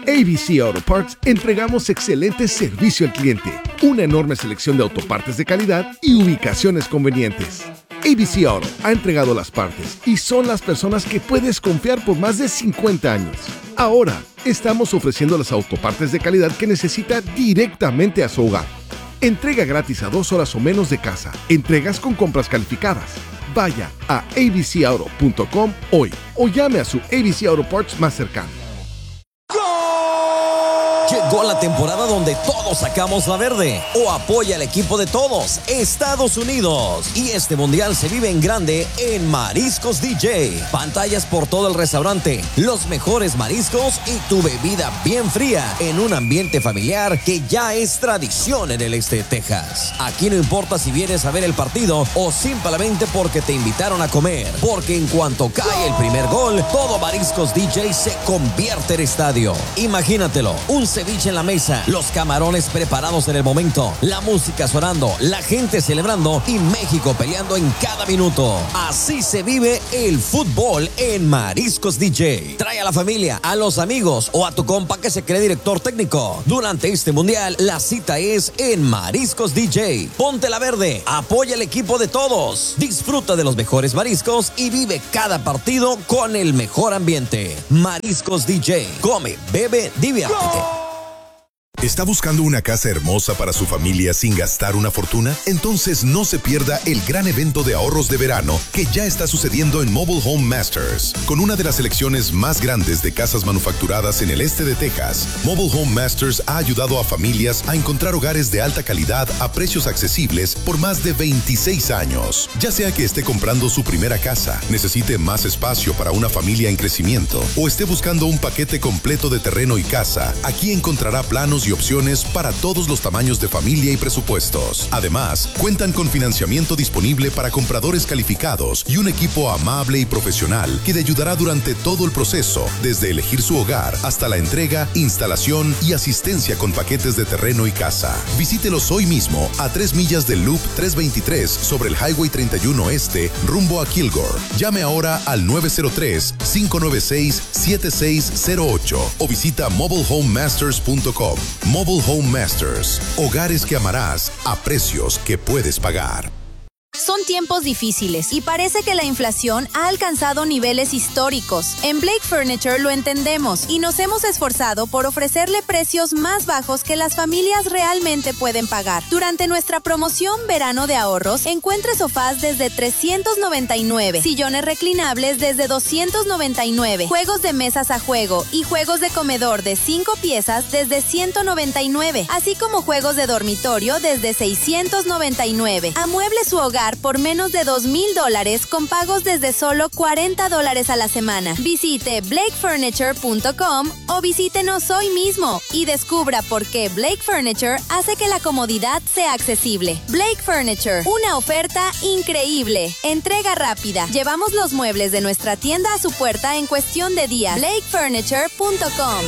ABC Auto Parts entregamos excelente servicio al cliente, una enorme selección de autopartes de calidad y ubicaciones convenientes. ABC Auto ha entregado las partes y son las personas que puedes confiar por más de 50 años. Ahora, estamos ofreciendo las autopartes de calidad que necesita directamente a su hogar. Entrega gratis a 2 horas o menos de casa. Entregas con compras calificadas. Vaya a abcauto.com hoy o llame a su ABC Auto Parts más cercano. Llegó la temporada donde todos sacamos la verde o apoya al equipo de todos, Estados Unidos. Y este mundial se vive en grande en Mariscos DJ. Pantallas por todo el restaurante, los mejores mariscos y tu bebida bien fría en un ambiente familiar que ya es tradición en el este de Texas. Aquí no importa si vienes a ver el partido o simplemente porque te invitaron a comer, porque en cuanto cae el primer gol, todo Mariscos DJ se convierte en estadio. Imagínatelo, un ceviche en la mesa, los camarones preparados en el momento, la música sonando, la gente celebrando y México peleando en cada minuto. Así se vive el fútbol en Mariscos DJ. Trae a la familia, a los amigos o a tu compa que se cree director técnico. Durante este mundial, la cita es en Mariscos DJ. Ponte la verde, apoya al equipo de todos, disfruta de los mejores mariscos y vive cada partido con el mejor ambiente. Mariscos DJ. Come, bebe, diviértete. ¿Está buscando una casa hermosa para su familia sin gastar una fortuna? Entonces no se pierda el gran evento de ahorros de verano que ya está sucediendo en Mobile Home Masters. Con una de las selecciones más grandes de casas manufacturadas en el este de Texas, Mobile Home Masters ha ayudado a familias a encontrar hogares de alta calidad a precios accesibles por más de 26 años. Ya sea que esté comprando su primera casa, necesite más espacio para una familia en crecimiento o esté buscando un paquete completo de terreno y casa, aquí encontrará planos y opciones para todos los tamaños de familia y presupuestos. Además, cuentan con financiamiento disponible para compradores calificados y un equipo amable y profesional que le ayudará durante todo el proceso, desde elegir su hogar hasta la entrega, instalación y asistencia con paquetes de terreno y casa. Visítelos hoy mismo a 3 millas del Loop 323 sobre el Highway 31 Este, rumbo a Kilgore. Llame ahora al 903-596-7608 o visita mobilehomemasters.com. Mobile Home Masters. Hogares que amarás a precios que puedes pagar. Son tiempos difíciles y parece que la inflación ha alcanzado niveles históricos. En Blake Furniture lo entendemos y nos hemos esforzado por ofrecerle precios más bajos que las familias realmente pueden pagar. Durante nuestra promoción Verano de Ahorros, encuentre sofás desde $399, sillones reclinables desde $299, juegos de mesas a juego y juegos de comedor de 5 piezas desde $199, así como juegos de dormitorio desde $699. Amueble su hogar por menos de $2,000 con pagos desde solo $40 a la semana. Visite blakefurniture.com o visítenos hoy mismo y descubra por qué Blake Furniture hace que la comodidad sea accesible. Blake Furniture, una oferta increíble. Entrega rápida. Llevamos los muebles de nuestra tienda a su puerta en cuestión de días. blakefurniture.com.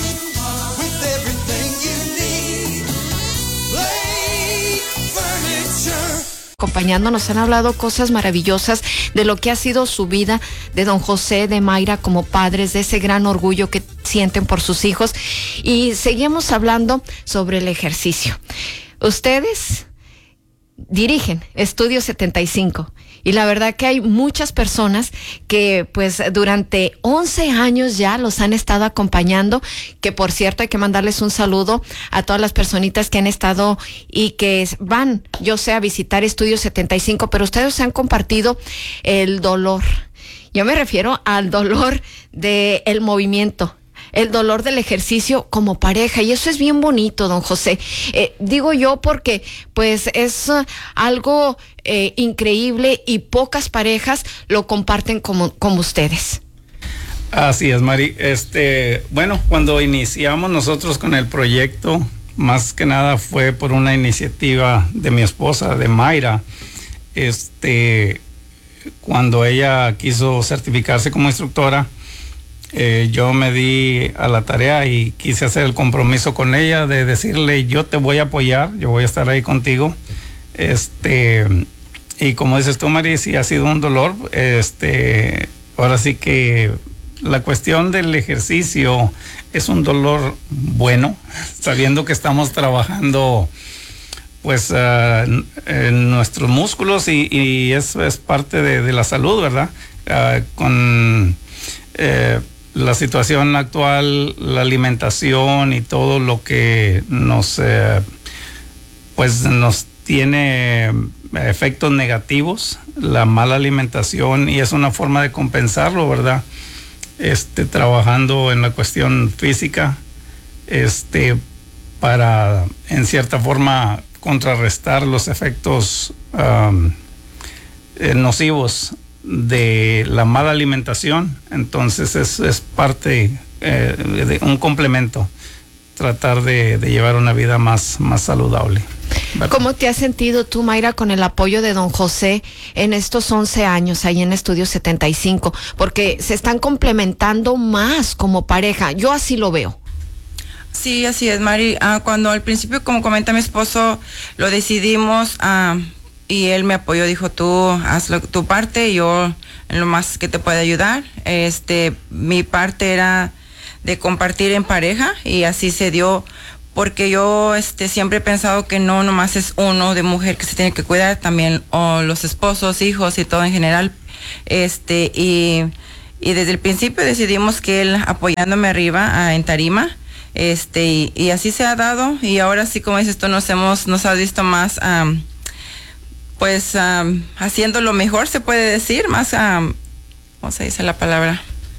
Acompañándonos, han hablado cosas maravillosas de lo que ha sido su vida, de don José, de Mayra como padres, de ese gran orgullo que sienten por sus hijos, y seguimos hablando sobre el ejercicio. Ustedes dirigen Estudio 75 y la verdad que hay muchas personas que pues durante 11 años ya los han estado acompañando, que por cierto hay que mandarles un saludo a todas las personitas que han estado y que van, yo sé, a visitar Estudio 75, pero ustedes han compartido el dolor. Yo me refiero al dolor del movimiento, el dolor del ejercicio como pareja, y eso es bien bonito, don José. Digo yo porque pues es algo increíble y pocas parejas lo comparten como ustedes. Así es, Mari. Bueno, cuando iniciamos nosotros con el proyecto, más que nada fue por una iniciativa de mi esposa, de Mayra. Cuando ella quiso certificarse como instructora, yo me di a la tarea y quise hacer el compromiso con ella de decirle: yo te voy a apoyar, yo voy a estar ahí contigo. Y como dices tú, Mari, sí ha sido un dolor. Ahora sí que la cuestión del ejercicio es un dolor bueno, sabiendo que estamos trabajando pues en nuestros músculos y es parte de la salud, ¿verdad? Con la situación actual, la alimentación y todo lo que nos tiene efectos negativos, la mala alimentación, y es una forma de compensarlo, ¿verdad? Trabajando en la cuestión física, para en cierta forma contrarrestar los efectos nocivos de la mala alimentación. Entonces es parte de un complemento, tratar de llevar una vida más saludable, ¿verdad? ¿Cómo te has sentido tú, Mayra, con el apoyo de don José en estos 11 años ahí en Estudio 75? Porque se están complementando más como pareja. Yo así lo veo. Sí, así es, Mari. Cuando al principio, como comenta mi esposo, lo decidimos y él me apoyó, dijo, tú haz tu parte y yo en lo más que te pueda ayudar. Mi parte era de compartir en pareja y así se dio, porque yo siempre he pensado que no nomás es uno de mujer que se tiene que cuidar, también los esposos, hijos y todo en general. Y desde el principio decidimos que él apoyándome arriba en tarima, y así se ha dado, y ahora sí, como dices tú, nos ha visto más haciendo lo mejor, se puede decir, más ¿cómo se dice la palabra?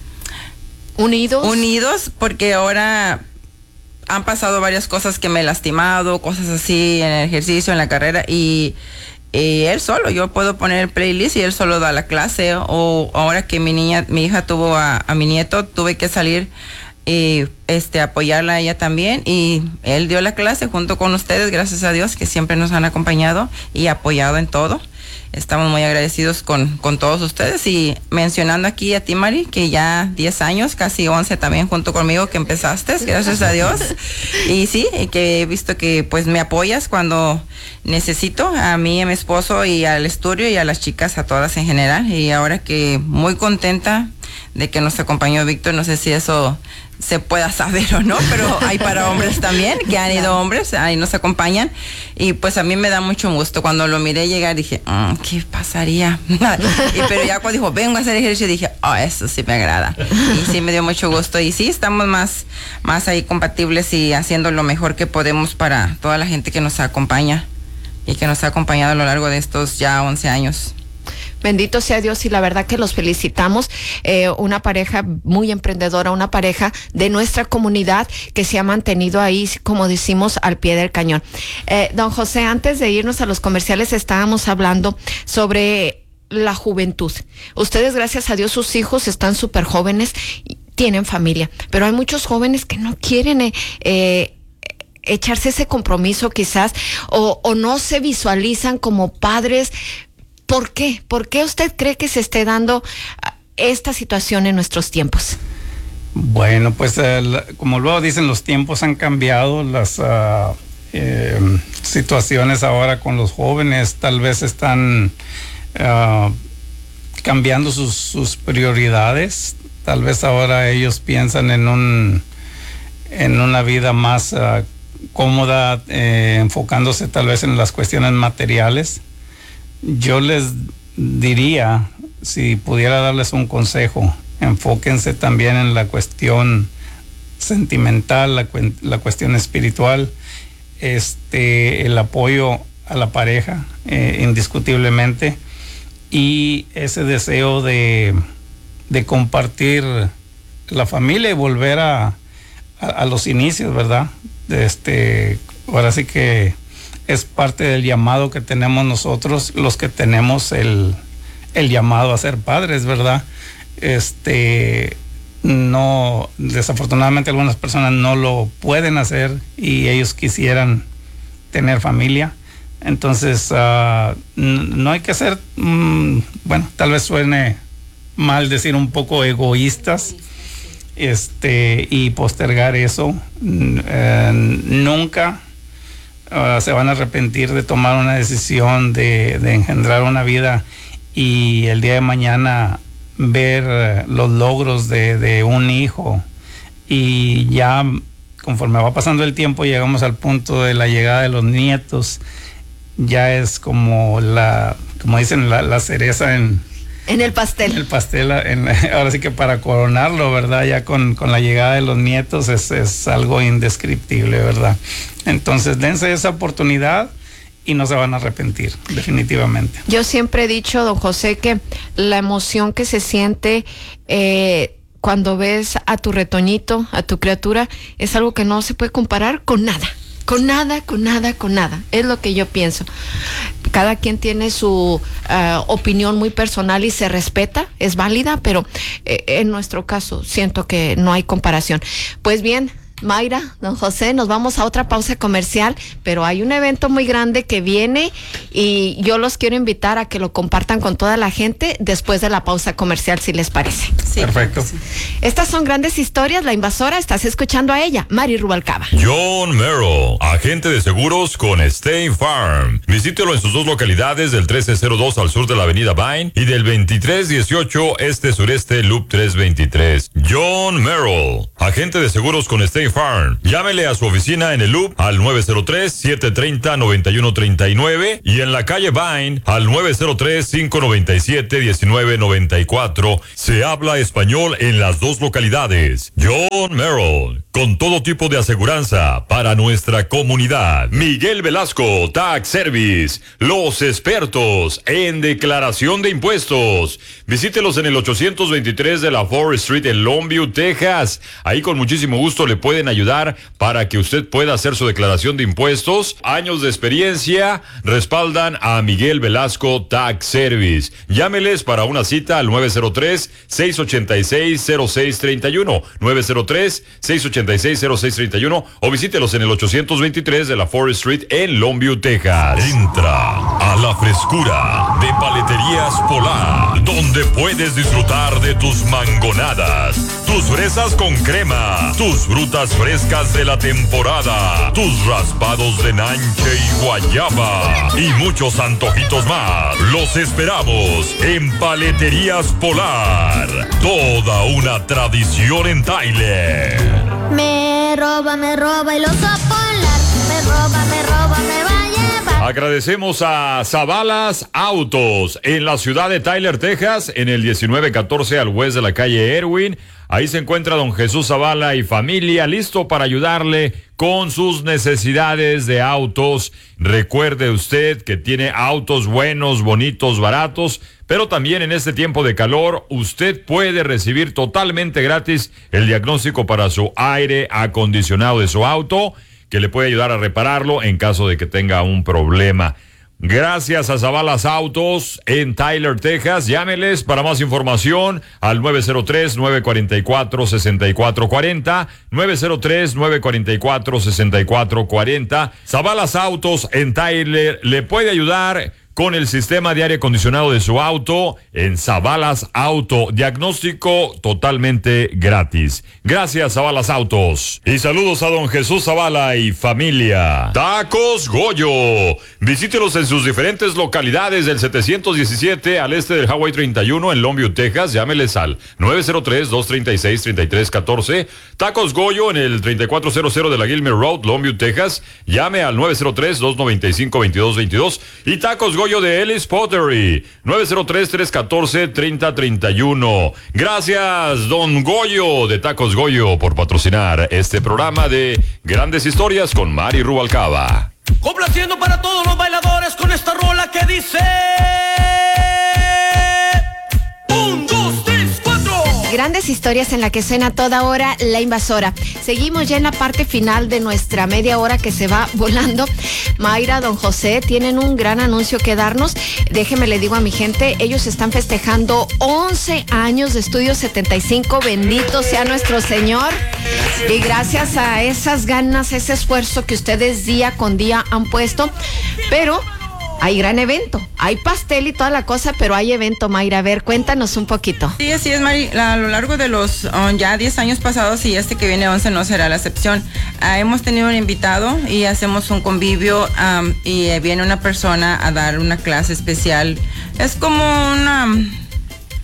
Unidos, porque ahora han pasado varias cosas que me he lastimado, cosas así en el ejercicio, en la carrera, y él solo, yo puedo poner el playlist y él solo da la clase. O ahora que mi hija tuvo a mi nieto, tuve que salir y apoyarla a ella también, y él dio la clase junto con ustedes, gracias a Dios que siempre nos han acompañado y apoyado en todo. Estamos muy agradecidos con todos ustedes, y mencionando aquí a ti, Mari, que ya 10 años, casi 11 también junto conmigo que empezaste, gracias a Dios. Y sí, y que he visto que pues me apoyas cuando necesito, a mí, a mi esposo y al estudio y a las chicas, a todas en general. Y ahora que muy contenta de que nos acompañó Víctor, no sé si eso se pueda saber o no, pero hay para hombres también, que han ido hombres, ahí nos acompañan, y pues a mí me da mucho gusto. Cuando lo miré llegar dije, ¿qué pasaría? Pero ya cuando dijo, vengo a hacer ejercicio, dije, eso sí me agrada, y sí me dio mucho gusto, y sí, estamos más ahí compatibles y haciendo lo mejor que podemos para toda la gente que nos acompaña y que nos ha acompañado a lo largo de estos ya 11 años. Bendito sea Dios, y la verdad que los felicitamos, una pareja muy emprendedora, una pareja de nuestra comunidad que se ha mantenido ahí, como decimos, al pie del cañón. Don José, antes de irnos a los comerciales estábamos hablando sobre la juventud. Ustedes, gracias a Dios, sus hijos están súper jóvenes, tienen familia, pero hay muchos jóvenes que no quieren echarse ese compromiso quizás, o no se visualizan como padres. ¿Por qué? ¿Por qué usted cree que se esté dando esta situación en nuestros tiempos? Bueno, pues como luego dicen, los tiempos han cambiado, las situaciones ahora con los jóvenes tal vez están cambiando sus prioridades. Tal vez ahora ellos piensan en una vida más cómoda, enfocándose tal vez en las cuestiones materiales. Yo les diría, si pudiera darles un consejo, enfóquense también en la cuestión sentimental, la cuestión espiritual, el apoyo a la pareja, indiscutiblemente, y ese deseo de compartir la familia y volver a los inicios, ¿verdad? Ahora sí que es parte del llamado que tenemos nosotros, los que tenemos el llamado a ser padres, ¿verdad? No, desafortunadamente algunas personas no lo pueden hacer y ellos quisieran tener familia. Entonces, no hay que ser, bueno, tal vez suene mal decir un poco egoístas, y postergar eso. Nunca se van a arrepentir de tomar una decisión de engendrar una vida y el día de mañana ver los logros de un hijo, y ya conforme va pasando el tiempo llegamos al punto de la llegada de los nietos. Ya es como dicen, la cereza en el pastel. En el pastel, ahora sí que para coronarlo, ¿verdad? Ya con la llegada de los nietos es algo indescriptible, ¿verdad? Entonces dense esa oportunidad y no se van a arrepentir, definitivamente. Yo siempre he dicho, don José, que la emoción que se siente cuando ves a tu retoñito, a tu criatura, es algo que no se puede comparar con nada. Con nada. Es lo que yo pienso. Cada quien tiene su opinión muy personal y se respeta, es válida, pero en nuestro caso siento que no hay comparación. Pues bien, Mayra, don José, nos vamos a otra pausa comercial, pero hay un evento muy grande que viene y yo los quiero invitar a que lo compartan con toda la gente después de la pausa comercial, si les parece. Sí. Perfecto. Sí. Estas son Grandes Historias, La Invasora, estás escuchando a ella, Mari Rubalcaba. John Merrill, agente de seguros con State Farm. Visítelo en sus dos localidades, del 1302 al sur de la avenida Vine y del 2318 este-sureste Loop 323. John Merrill, agente de seguros con State Farm. Llámele a su oficina en el Loop al 903-730-9139 y en la calle Vine al 903-597-1994. Se habla español en las dos localidades. John Merrill, con todo tipo de aseguranza para nuestra comunidad. Miguel Velasco Tax Service, los expertos en declaración de impuestos. Visítelos en el 823 de la Forest Street en Longview, Texas. Ahí con muchísimo gusto le pueden ayudar para que usted pueda hacer su declaración de impuestos. Años de experiencia respaldan a Miguel Velasco Tax Service. Llámeles para una cita al 903-686-0631, 903-686-0631 o visítelos en el 823 de la Forest Street en Longview, Texas. Entra a la frescura de Paleterías Polar, donde puedes disfrutar de tus mangonadas, tus fresas con crema, tus frutas frescas de la temporada, tus raspados de nanche y guayaba y muchos antojitos más. Los esperamos en Paleterías Polar, toda una tradición en Tyler. Me roba el oso polar, me roba, me va a llevar. Agradecemos a Zabalas Autos en la ciudad de Tyler, Texas, en el 1914 al west de la calle Erwin. Ahí se encuentra don Jesús Zavala y familia, listo para ayudarle con sus necesidades de autos. Recuerde usted que tiene autos buenos, bonitos, baratos, pero también en este tiempo de calor usted puede recibir totalmente gratis el diagnóstico para su aire acondicionado de su auto, que le puede ayudar a repararlo en caso de que tenga un problema. Gracias a Zabalas Autos en Tyler, Texas. Llámeles para más información al 903-944-6440, 903-944-6440. Zabalas Autos en Tyler le puede ayudar con el sistema de aire acondicionado de su auto en Zabalas Auto. Diagnóstico totalmente gratis. Gracias, Zabalas Autos. Y saludos a don Jesús Zavala y familia. Tacos Goyo. Visítelos en sus diferentes localidades del 717 al este del Highway 31 en Longview, Texas. Llámeles al 903-236-3314. Tacos Goyo en el 3400 de la Gilmer Road, Longview, Texas. Llame al 903-295-2222. Y Tacos Goyo de Ellis Pottery, 903-314-3031. Gracias, don Goyo de Tacos Goyo, por patrocinar este programa de Grandes Historias con Mari Rubalcaba. Complaciendo para todos los bailadores con esta rola que dice: 1, 2, 3, 4. Grandes Historias en la que suena toda hora La Invasora. Seguimos ya en la parte final de nuestra media hora que se va volando. Mayra, don José, tienen un gran anuncio que darnos. Déjeme le digo a mi gente, ellos están festejando 11 años de Estudio 75. Bendito sea nuestro Señor. Y gracias a esas ganas, ese esfuerzo que ustedes día con día han puesto, pero hay gran evento, hay pastel y toda la cosa, pero hay evento, Mayra. A ver, cuéntanos un poquito. Sí, así es, Mari. A lo largo de los ya 10 años pasados, y este que viene 11 no será la excepción, hemos tenido un invitado y hacemos un convivio y viene una persona a dar una clase especial. Es como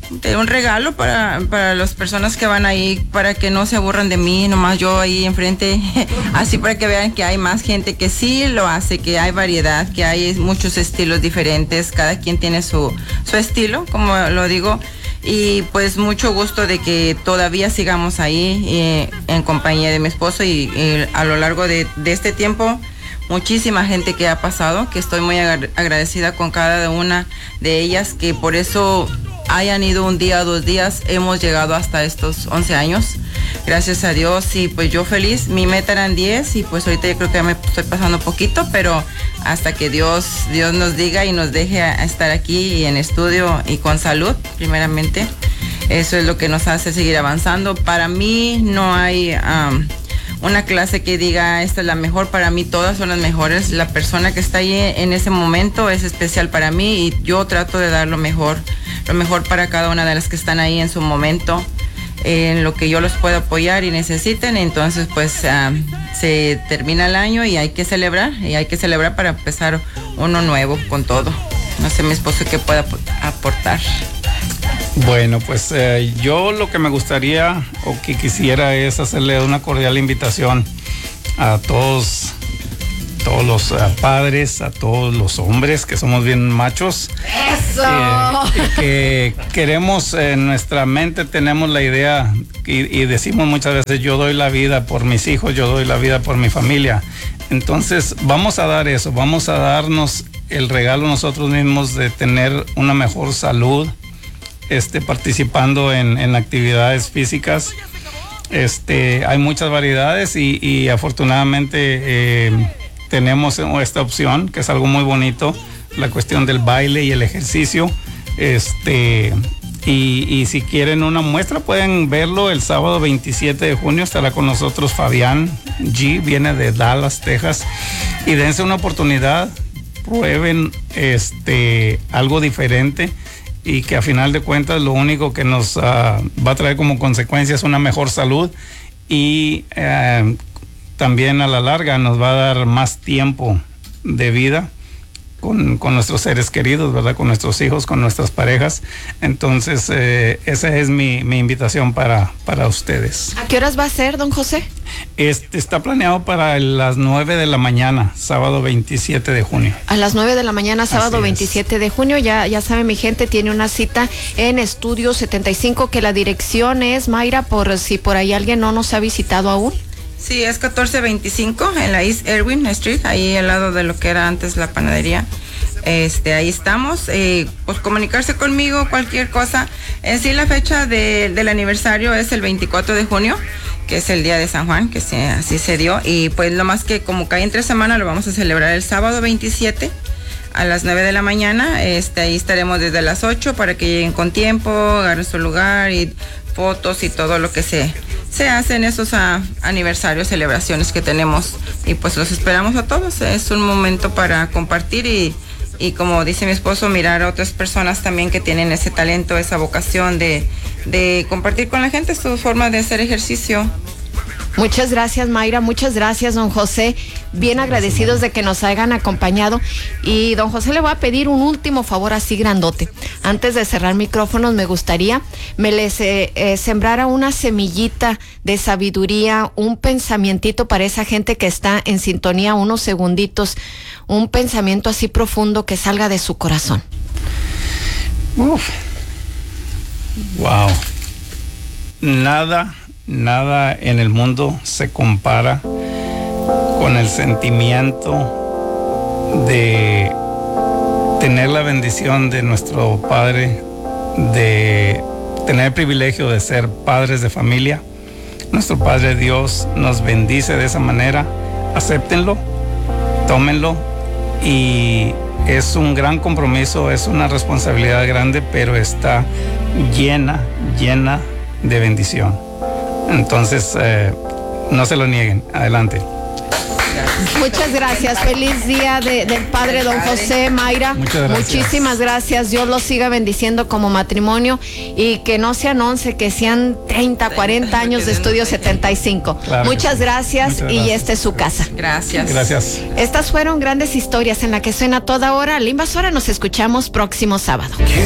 un regalo para las personas que van ahí, para que no se aburran de mí, nomás yo ahí enfrente, así para que vean que hay más gente que sí lo hace, que hay variedad, que hay muchos estilos diferentes, cada quien tiene su estilo, como lo digo, y pues mucho gusto de que todavía sigamos ahí en compañía de mi esposo y a lo largo de este tiempo, muchísima gente que ha pasado, que estoy muy agradecida con cada una de ellas, que por eso hayan ido un día o 2 días, hemos llegado hasta estos 11 años, gracias a Dios, y pues yo feliz. Mi meta eran 10 y pues ahorita yo creo que ya me estoy pasando poquito, pero hasta que Dios nos diga y nos deje estar aquí y en estudio y con salud, primeramente, eso es lo que nos hace seguir avanzando. Para mí no hay una clase que diga esta es la mejor, para mí todas son las mejores. La persona que está ahí en ese momento es especial para mí y yo trato de dar lo mejor para cada una de las que están ahí en su momento, en lo que yo los puedo apoyar y necesiten. Entonces pues se termina el año y hay que celebrar para empezar uno nuevo con todo. No sé mi esposo qué pueda aportar. Bueno, pues yo lo que me gustaría o que quisiera es hacerle una cordial invitación a todos los padres, a todos los hombres que somos bien machos. ¡Eso! Que queremos, en nuestra mente tenemos la idea y decimos muchas veces, yo doy la vida por mis hijos, yo doy la vida por mi familia. Entonces vamos a dar eso, vamos a darnos el regalo nosotros mismos de tener una mejor salud, participando en actividades físicas. Hay muchas variedades y afortunadamente tenemos esta opción, que es algo muy bonito, la cuestión del baile y el ejercicio. Y si quieren una muestra pueden verlo el sábado 27 de junio, estará con nosotros Fabián G, viene de Dallas, Texas, y dense una oportunidad, prueben algo diferente y que a final de cuentas lo único que nos va a traer como consecuencia es una mejor salud y también a la larga nos va a dar más tiempo de vida con nuestros seres queridos, ¿verdad? Con nuestros hijos, con nuestras parejas. Entonces, esa es mi invitación para ustedes. ¿A qué horas va a ser, don José? Está planeado para las 9 de la mañana, sábado 27 de junio. A las 9 de la mañana, sábado 27 de junio. Ya sabe mi gente, tiene una cita en Estudio 75, que la dirección es, Mayra, por si por ahí alguien no nos ha visitado aún. Sí, es 1425 en la East Erwin Street, ahí al lado de lo que era antes la panadería. Ahí estamos, pues comunicarse conmigo, cualquier cosa. En sí, la fecha del aniversario es el 24 de junio, que es el día de San Juan, que así se dio. Y pues lo más que como cae entre semana, lo vamos a celebrar el sábado 27 a las 9 de la mañana. Ahí estaremos desde las 8 para que lleguen con tiempo, agarren su lugar y fotos y todo lo que se hace en esos aniversarios, celebraciones que tenemos. Y pues los esperamos a todos. Es un momento para compartir y como dice mi esposo, mirar a otras personas también que tienen ese talento, esa vocación de compartir con la gente su forma de hacer ejercicio. Muchas gracias, Mayra, muchas gracias, don José, bien agradecidos de que nos hayan acompañado. Y don José, le voy a pedir un último favor así grandote. Antes de cerrar micrófonos, me gustaría me les sembrara una semillita de sabiduría, un pensamientito para esa gente que está en sintonía, unos segunditos, un pensamiento así profundo que salga de su corazón. Wow. Nada en el mundo se compara con el sentimiento de tener la bendición de nuestro Padre, de tener el privilegio de ser padres de familia. Nuestro Padre Dios nos bendice de esa manera. Acéptenlo, tómenlo, y es un gran compromiso, es una responsabilidad grande, pero está llena de bendición. Entonces, no se lo nieguen. Adelante. Muchas gracias. Feliz día del Padre, don José, Mayra. Muchas gracias. Muchísimas gracias. Dios los siga bendiciendo como matrimonio y que no sean 11, que sean 30, 40 años de Estudio 75. Claro. Muchas gracias y esta es su casa. Gracias. Gracias. Estas fueron grandes historias en la que suena toda hora. La Invasora, nos escuchamos próximo sábado.